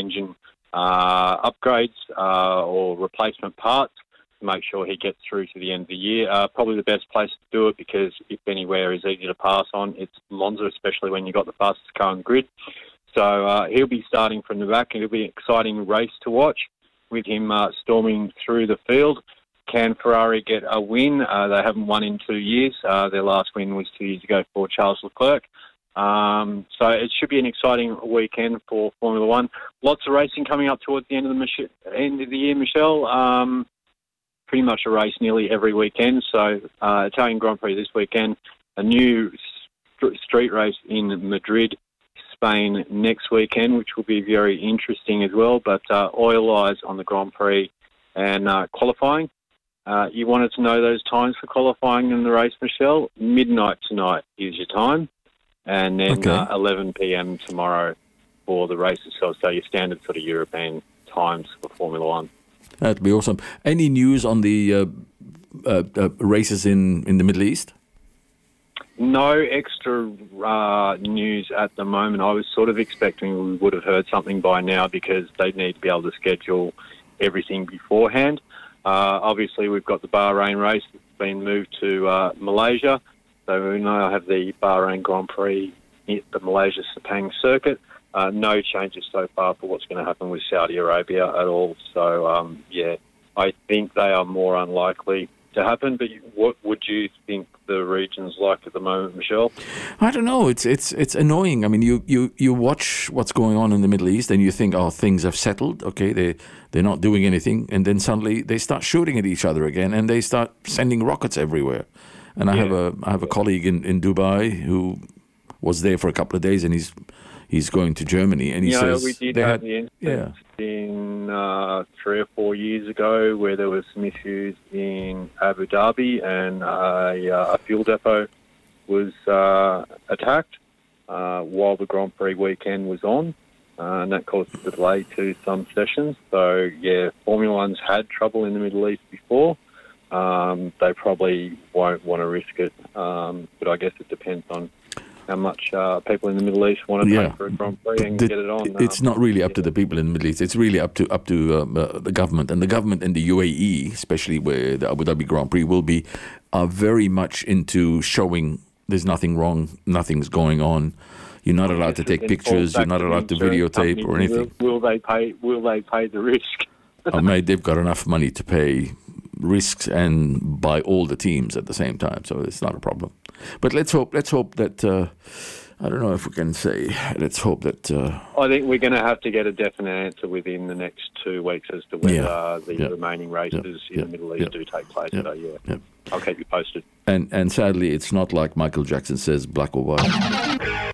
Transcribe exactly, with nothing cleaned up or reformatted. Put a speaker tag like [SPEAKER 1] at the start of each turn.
[SPEAKER 1] engine uh, upgrades uh, or replacement parts to make sure he gets through to the end of the year. Uh, probably the best place to do it, because if anywhere is easy to pass on, it's Monza, especially when you've got the fastest car on the grid. So uh, he'll be starting from the back, and it'll be an exciting race to watch with him uh, storming through the field. Can Ferrari get a win? Uh, they haven't won in two years. Uh, their last win was two years ago for Charles Leclerc. Um, so it should be an exciting weekend for Formula One. Lots of racing coming up towards the end of the, Mich- end of the year, Michelle. Um, pretty much a race nearly every weekend. So uh, Italian Grand Prix this weekend, a new st- street race in Madrid, Spain next weekend, which will be very interesting as well. But uh, oil eyes on the Grand Prix and uh, qualifying. Uh, you wanted to know those times for qualifying in the race, Michelle? Midnight tonight is your time, and then
[SPEAKER 2] okay.
[SPEAKER 1] uh, eleven p.m. tomorrow for the race itself. So your standard sort of European times for Formula One.
[SPEAKER 2] That'd be awesome. Any news on the uh, uh, uh, races in, in the Middle East?
[SPEAKER 1] No extra uh, news at the moment. I was sort of expecting we would have heard something by now, because they need to be able to schedule everything beforehand. Uh, obviously, we've got the Bahrain race that's been moved to uh, Malaysia. So we now have the Bahrain Grand Prix at the Malaysia Sepang circuit. Uh, no changes so far for what's going to happen with Saudi Arabia at all. So, um, yeah, I think they are more unlikely to happen. But what would you think the region's like at the moment, Michelle?
[SPEAKER 2] I don't know. It's it's it's annoying. I mean, you, you, you watch what's going on in the Middle East, and you think, oh, things have settled. Okay, they they're not doing anything, and then suddenly they start shooting at each other again, and they start sending rockets everywhere. And I yeah. have a I have a colleague in, in Dubai who was there for a couple of days, and he's he's going to Germany, and he
[SPEAKER 1] you
[SPEAKER 2] says
[SPEAKER 1] know, we did
[SPEAKER 2] they
[SPEAKER 1] have
[SPEAKER 2] had,
[SPEAKER 1] the incident
[SPEAKER 2] yeah.
[SPEAKER 1] in uh, three or four years ago where there was some issues in Abu Dhabi, and uh, a fuel depot was uh, attacked uh, while the Grand Prix weekend was on, uh, and that caused a delay to some sessions. So yeah, Formula One's had trouble in the Middle East before. Um, they probably won't want to risk it, um, but I guess it depends on how much uh, people in the Middle East want to
[SPEAKER 2] yeah.
[SPEAKER 1] pay for a Grand Prix and
[SPEAKER 2] the,
[SPEAKER 1] get it on.
[SPEAKER 2] It's
[SPEAKER 1] um,
[SPEAKER 2] not really up
[SPEAKER 1] yeah.
[SPEAKER 2] to the people in the Middle East. It's really up to up to um, uh, the government. And the government in the U A E, especially where the Abu Dhabi Grand Prix will be, are very much into showing there's nothing wrong, nothing's going on. You're not allowed to take pictures. You're not allowed to videotape or anything.
[SPEAKER 1] Will, will they pay? Will they pay the risk?
[SPEAKER 2] Oh, mate, they've got enough money to pay risks and buy all the teams at the same time, so it's not a problem. But let's hope. Let's hope that. Uh, I don't know if we can say. Let's hope that. Uh,
[SPEAKER 1] I think we're going to have to get a definite answer within the next two weeks as to whether
[SPEAKER 2] yeah,
[SPEAKER 1] uh, the
[SPEAKER 2] yeah,
[SPEAKER 1] remaining races
[SPEAKER 2] yeah,
[SPEAKER 1] in
[SPEAKER 2] yeah,
[SPEAKER 1] the Middle East
[SPEAKER 2] yeah,
[SPEAKER 1] do take place.
[SPEAKER 2] yeah,
[SPEAKER 1] So yeah,
[SPEAKER 2] yeah.
[SPEAKER 1] I'll keep you posted.
[SPEAKER 2] And and sadly, it's not like Michael Jackson says, black or white.